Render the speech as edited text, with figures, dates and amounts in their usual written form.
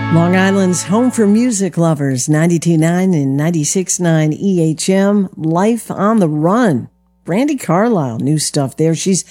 Long Island's home for music lovers, 92.9 and 96.9 EHM, Life on the Run. Brandi Carlile, new stuff there. She's